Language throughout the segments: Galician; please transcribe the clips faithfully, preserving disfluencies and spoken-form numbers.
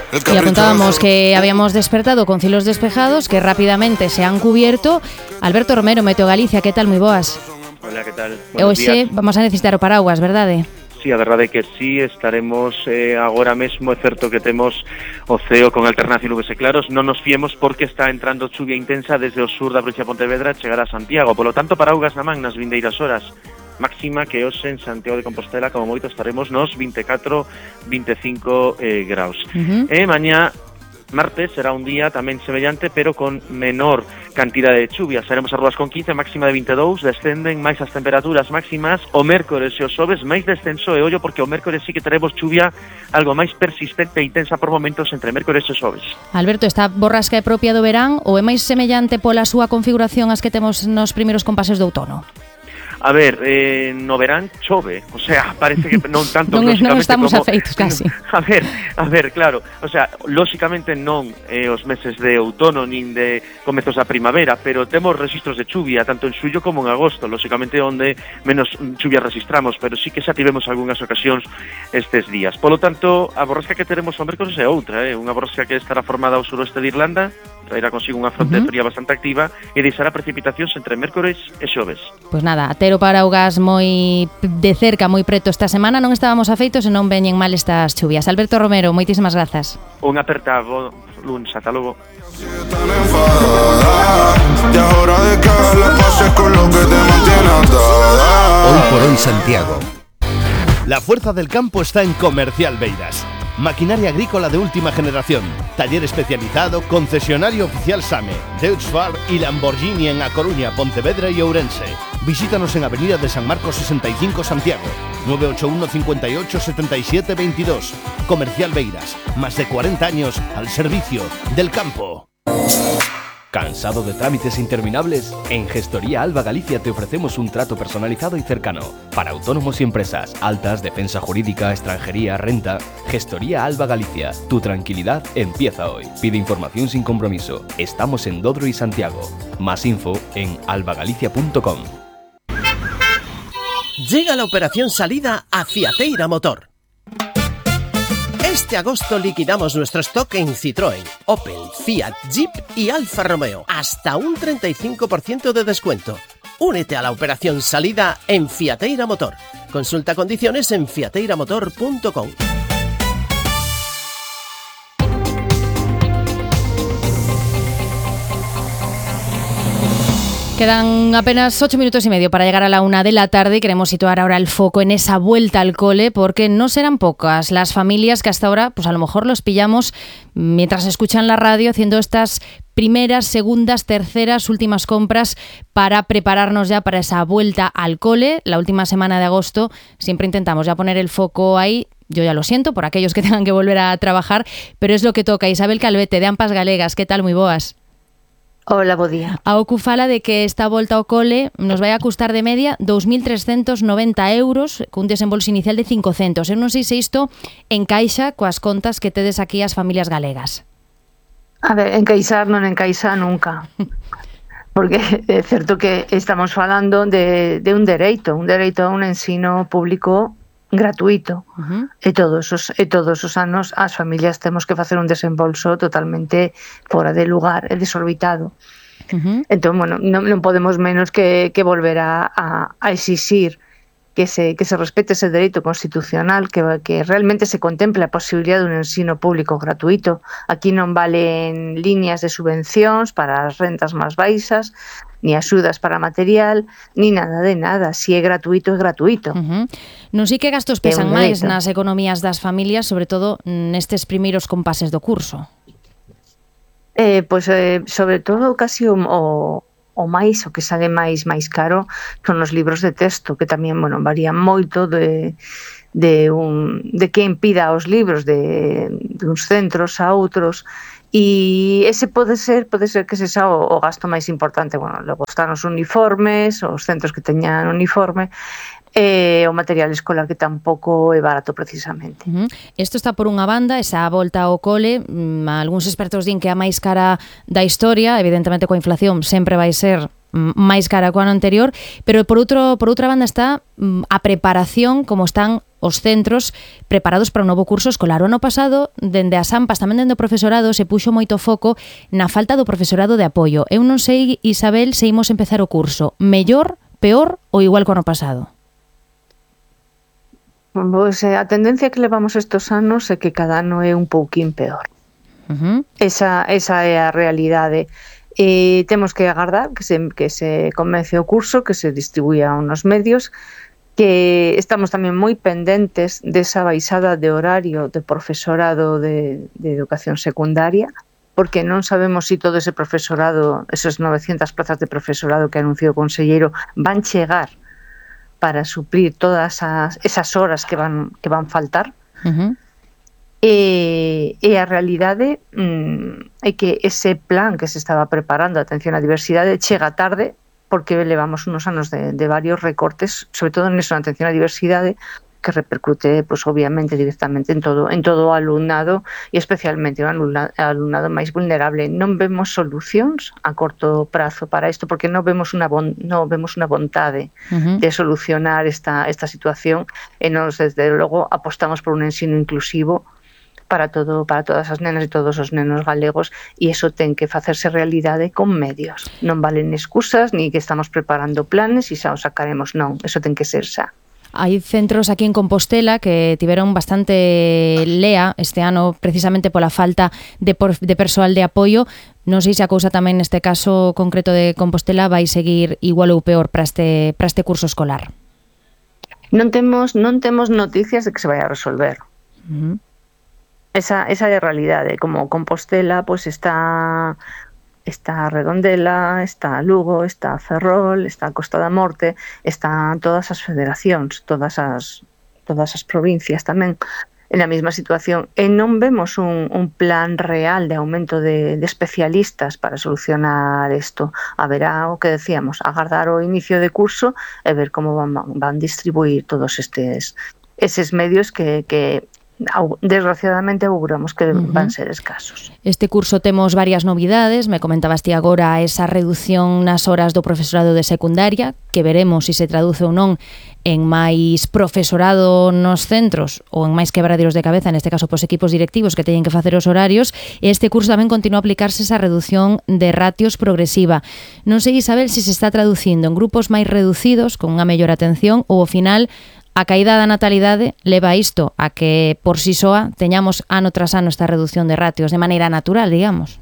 Y apuntábamos que habíamos despertado con cielos despejados que rápidamente se han cubierto. Alberto Romero, Meteo Galicia, ¿qué tal? Moi boas. Hola, ¿qué tal? Hoxe vamos a necesitar o paraguas, verdade? Sí, a verdade é que sí, estaremos eh, agora mesmo, é certo que temos o ceo con alternancia de nubes e claros, non nos fiemos porque está entrando chuvia intensa desde o sur da provincia de Pontevedra a chegar a Santiago, polo tanto paraugas na man nas vindeiras horas, máxima que hoxe en Santiago de Compostela como moito estaremos nos vinte e catro, vinte e cinco eh, graus. Uh-huh. E mañá martes será un día tamén semellante, pero con menor cantidad de chuvia. Seremos a rúas con quince, máxima de vinte e dous, descenden máis as temperaturas máximas, o mércores e o xoves máis descenso, e ollo porque o mércores sí que teremos chuvia algo máis persistente e intensa por momentos entre mércores e xoves. Alberto, esta borrasca é propia do verán ou é máis semellante pola súa configuración as que temos nos primeiros compases do outono? A ver, eh, no verán chove, o sea, parece que non tanto non, lóxicamente non estamos como... afeitos casi. A ver, a ver, claro, o sea, lóxicamente non eh, os meses de outono nin de comezos da primavera, pero temos registros de chuvia tanto en xullo como en agosto, lóxicamente onde menos chuvia registramos, pero sí que xa tivemos algunhas ocasións estes días. Polo tanto, a borrasca que teremos o mércores é outra, eh, unha borrasca que estará formada ao suroeste de Irlanda, traerá consigo unha fronte uh-huh. fría bastante activa e deixará precipitacións entre mércores e xoves. Pois nada, a ter o paraugas moi de cerca, moi preto esta semana, non estábamos afeitos e non veñen mal estas chuvias. Alberto Romero, moitísimas grazas. Un apertado luns, ata logo. Hoy por hoy Santiago. La fuerza del campo está en Comercial Beiras. Maquinaria agrícola de última generación, taller especializado, concesionario oficial SAME, Deutz-Fahr y Lamborghini en A Coruña, Pontevedra y Ourense. Visítanos en Avenida de San Marcos sesenta y cinco Santiago, nueve ocho uno, cinco ocho, siete siete dos dos. Comercial Beiras, más de cuarenta años al servicio del campo. ¿Cansado de trámites interminables? En Gestoría Alba Galicia te ofrecemos un trato personalizado y cercano. Para autónomos y empresas, altas, defensa jurídica, extranjería, renta. Gestoría Alba Galicia. Tu tranquilidad empieza hoy. Pide información sin compromiso. Estamos en Dodro y Santiago. Más info en albagalicia punto com. Llega la operación salida a Fiateira Motor. Este agosto liquidamos nuestro stock en Citroën, Opel, Fiat, Jeep y Alfa Romeo. Hasta un treinta y cinco por ciento de descuento. Únete a la operación salida en Fiateira Motor. Consulta condiciones en fiateira motor punto com. Quedan apenas ocho minutos y medio para llegar a la una de la tarde y queremos situar ahora el foco en esa vuelta al cole porque no serán pocas las familias que hasta ahora, pues a lo mejor los pillamos mientras escuchan la radio haciendo estas primeras, segundas, terceras, últimas compras para prepararnos ya para esa vuelta al cole. La última semana de agosto siempre intentamos ya poner el foco ahí. Yo ya lo siento por aquellos que tengan que volver a trabajar, pero es lo que toca. Isabel Calvete, de Ampas Galegas, ¿qué tal? Moi boas. Hola, bo día. A OCU fala de que esta volta ao cole nos vai a custar de media dos mil trescentos noventa euros cun desembolso inicial de cincocentos. Eu non sei se isto encaixa coas contas que tedes aquí as familias galegas. A ver, encaixar non encaixa nunca. Porque é certo que estamos falando de, de un dereito, un dereito a un ensino público gratuito. Uh-huh. E todos os e todos os anos as familias temos que facer un desembolso totalmente fora de lugar e desorbitado. Uh-huh. Entón, bueno, non, non podemos menos que, que volver a, a, a exixir que se, que se respete ese dereito constitucional, que, que realmente se contemple a posibilidad de un ensino público gratuito. Aquí non valen líneas de subvencións para as rentas máis baixas, ni axudas para material, ni nada de nada. Si é gratuito, é gratuito. Uh-huh. Non sei que gastos pesan máis nas economías das familias, sobre todo nestes primeiros compases do curso. Eh, pois, eh, sobre todo, casi o, o, o máis, o que sale máis máis caro son os libros de texto, que tamén, bueno, varían moito de, de, un, de quen pida os libros de, de uns centros a outros. E ese pode ser, pode ser que ese xa o, o gasto máis importante. Bueno, logo están os uniformes, os centros que teñan uniforme, e o material escolar que tampouco é barato precisamente. Uh-huh. Isto está por unha banda, esa volta ao cole, mmm, algúns expertos din que é a máis cara da historia, evidentemente coa inflación sempre vai ser máis cara co ano anterior, pero por outro por outra banda está mmm, a preparación, como están os centros preparados para un novo curso escolar. O ano pasado, dende as AMPAs, tamén dende o profesorado, se puxo moito foco na falta do profesorado de apoio. Eu non sei, Isabel, se imos empezar o curso mellor, peor ou igual que o ano pasado. Pois eh, a tendencia que levamos estes anos é que cada ano é un pouquín peor. Uh-huh. Esa, esa é a realidade. E temos que agardar que se, que se comece o curso, que se distribuya unos medios, que estamos tamén moi pendentes desa baixada de horario de profesorado de, de educación secundaria, porque non sabemos se si todo ese profesorado, esos novecentas plazas de profesorado que anunciou o conselleiro, van chegar para suplir todas as, esas horas que van, que van faltar. Uh-huh. E, e a realidade mm, é que ese plan que se estaba preparando, atención á diversidade, chega tarde, porque levamos unos anos de, de varios recortes, sobre todo en eso, na atención á diversidade, que repercute, pues, obviamente, directamente en todo en todo o alumnado, e especialmente o alumnado, alumnado máis vulnerable. Non vemos solucións a corto prazo para isto, porque non vemos unha bon, non vemos unha vontade uh-huh. de solucionar esta, esta situación, e nos, desde logo, apostamos por un ensino inclusivo para todo, para todas as nenas e todos os nenos galegos, e iso ten que facerse realidade con medios. Non valen excusas, ni que estamos preparando planes e xa os sacaremos, non, iso ten que ser xa. Hai centros aquí en Compostela que tiveron bastante lea este ano precisamente pola falta de, por, de persoal de apoio. Non sei se a cousa tamén neste caso concreto de Compostela vai seguir igual ou peor para este, para este curso escolar. Non temos, non temos noticias de que se vai a resolver. Uh-huh. Esa, esa é a realidade. Como Compostela, pues está, está Redondela, está Lugo, está Ferrol, está Costa da Morte, están todas as federacións, todas as, todas as provincias tamén en a mesma situación. E non vemos un, un plan real de aumento de, de especialistas para solucionar isto. Haberá, o que decíamos, agardar o inicio de curso e ver como van, van distribuir todos estes eses medios que... que desgraciadamente auguramos que uh-huh. van ser escasos. Este curso temos varias novidades, me comentabas ti agora esa reducción nas horas do profesorado de secundaria, que veremos se si se traduce ou non en máis profesorado nos centros ou en máis quebraderos de cabeza, neste caso pos equipos directivos que teñen que facer os horarios, e este curso tamén continúa a aplicarse esa reducción de ratios progresiva. Non sei, Isabel, se si se está traducindo en grupos máis reducidos, con unha mellor atención, ou ao final a caída da natalidade leva isto a que por si soa teñamos ano tras ano esta reducción de ratios de maneira natural, digamos.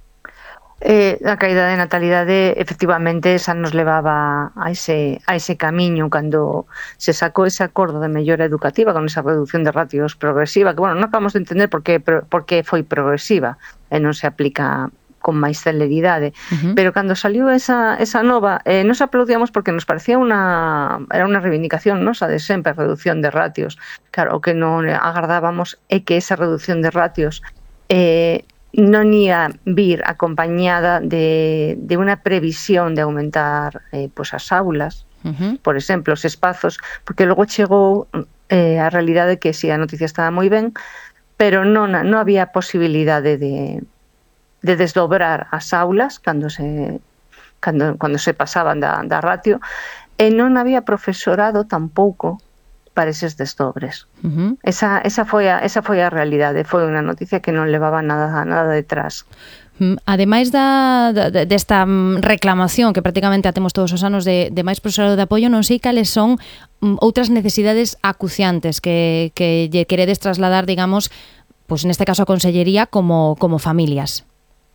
Eh, a caída de natalidade efectivamente esa nos levaba a ese, a ese camiño cando se sacou ese acordo de mellora educativa con esa reducción de ratios progresiva, que bueno, non acabamos de entender por que, por que foi progresiva e non se aplica con máis celeridade, uh-huh. pero cando saliu esa, esa nova, eh, nos aplaudíamos porque nos parecía unha era unha reivindicación nosa de sempre, a reducción de ratios. Claro, o que non agardábamos é que esa reducción de ratios eh, non ia vir acompañada de, de unha previsión de aumentar eh, pues as aulas, uh-huh. por exemplo, os espazos, porque logo chegou eh, a realidade que si a noticia estaba moi ben, pero non, non había posibilidade de de desdobrar as aulas cando se cando, cando se pasaban da, da ratio, e non había profesorado tampouco para eses desdobres. Uh-huh. Esa, esa, foi a, esa foi a realidade, foi unha noticia que non levaba nada, nada detrás. Ademais da, da, desta reclamación que prácticamente a temos todos os anos de, de máis profesorado de apoio, non sei cales son outras necesidades acuciantes que, que lle queredes trasladar, digamos, pues neste caso a Consellería como, como familias.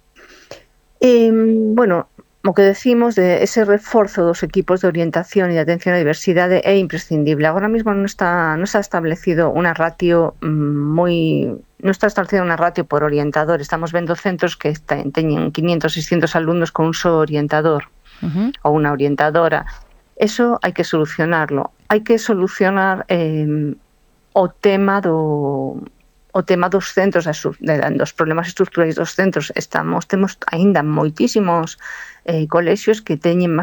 Eh, bueno, o que decimos de ese reforzo dos equipos de orientación e de atención á diversidade é imprescindible. Agora mesmo non está non está establecido unha ratio moi non está establecido unha ratio por orientador. Estamos vendo centros que ten, teñen quinientos, seiscentos alumnos con un só orientador uh-huh. ou unha orientadora. Eso hai que solucionarlo. Hai que solucionar eh, o tema do o tema dos centros, dos problemas estruturais dos centros. Estamos, temos aínda moitísimos eh, colexios que teñen